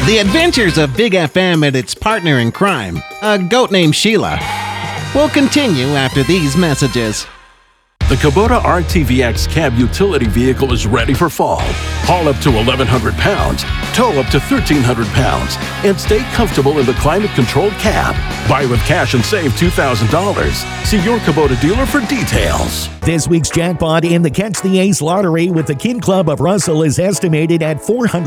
The adventures of Big FM and its partner in crime, a goat named Sheila, will continue after these messages. The Kubota RTVX cab utility vehicle is ready for fall. Haul up to 1,100 pounds, tow up to 1,300 pounds, and stay comfortable in the climate-controlled cab. Buy with cash and save $2,000. See your Kubota dealer for details. This week's jackpot in the Catch the Ace lottery with the Kin Club of Russell is estimated at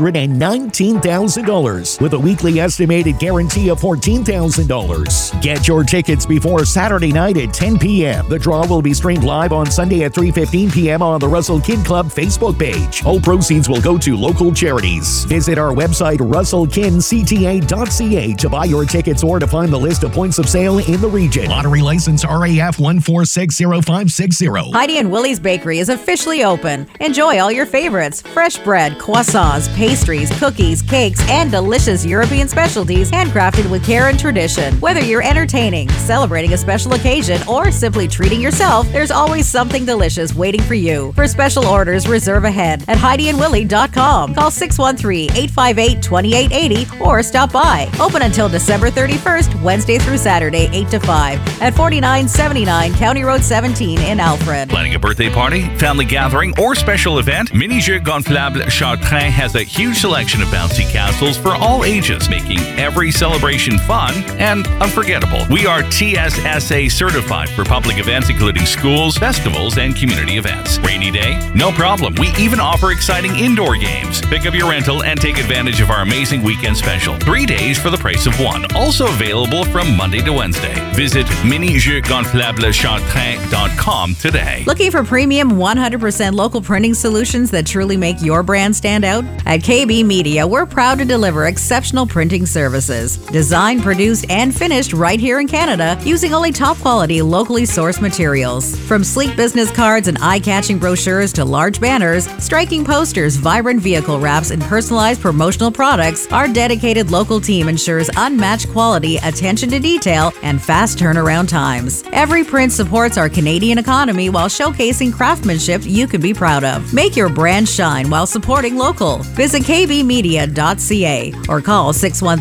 $419,000 with a weekly estimated guarantee of $14,000. Get your tickets before Saturday night at 10 p.m. The draw will be streamed live on Sunday at 3:15 p.m. on the Russell Kin Club Facebook page. All proceeds will go to local charities. Visit our website russellkincta.ca to buy your tickets or to find the list of points of sale in the region. Lottery license RAF 1460560. Heidi and Willie's Bakery is officially open. Enjoy all your favorites: fresh bread, croissants, pastries, cookies, cakes, and delicious European specialties handcrafted with care and tradition. Whether you're entertaining, celebrating a special occasion, or simply treating yourself, there's always something delicious waiting for you. For special orders, reserve ahead at HeidiandWillie.com. Call 613-858-2880 or stop by. Open until December 31st, Wednesday through Saturday, 8 to 5 at 4979 County Road 17 in Alfred. Planning a birthday party, family gathering, or special event? Mini Jeux Gonflables Chartrain has a huge selection of bouncy castles for all ages, making every celebration fun and unforgettable. We are TSSA certified for public events including schools, festivals, and community events. Rainy day? No problem. We even offer exciting indoor games. Pick up your rental and take advantage of our amazing weekend special. 3 days for the price of one. Also available from Monday to Wednesday. Visit minijeuxgonflableschartrain.com today. Looking for premium 100% local printing solutions that truly make your brand stand out? At KB Media, we're proud to deliver exceptional printing services. Designed, produced, and finished right here in Canada using only top quality, locally sourced materials. From sleek business cards and eye-catching brochures to large banners, striking posters, vibrant vehicle wraps, and personalized promotional products, our dedicated local team ensures unmatched quality, attention to detail, and fast turnaround times. Every print supports our Canadian economy while showcasing craftsmanship you can be proud of. Make your brand shine while supporting local. Visit kbmedia.ca or call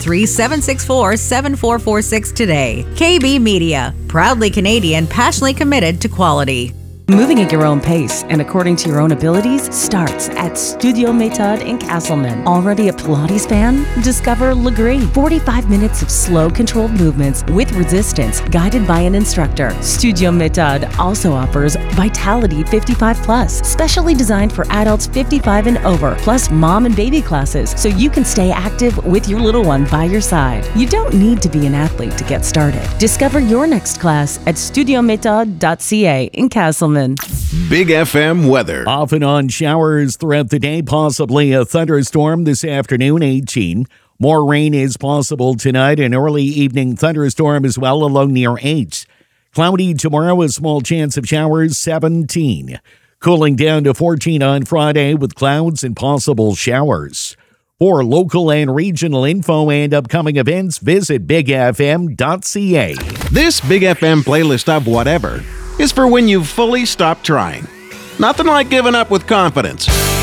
613-764-7446 today. KB Media, proudly Canadian, passionately committed to quality. Moving at your own pace and according to your own abilities starts at Studio Méthode in Castleman. Already a Pilates fan? Discover Legree. 45 minutes of slow, controlled movements with resistance guided by an instructor. Studio Méthode also offers Vitality 55 Plus, specially designed for adults 55 and over, plus mom and baby classes, so you can stay active with your little one by your side. You don't need to be an athlete to get started. Discover your next class at studiométhode.ca in Castleman. Big FM weather. Off and on showers throughout the day, possibly a thunderstorm this afternoon, 18. More rain is possible tonight, an early evening thunderstorm as well along near 8. Cloudy tomorrow, a small chance of showers, 17. Cooling down to 14 on Friday with clouds and possible showers. For local and regional info and upcoming events, visit bigfm.ca. This Big FM playlist of whatever is for when you've fully stopped trying. Nothing like giving up with confidence.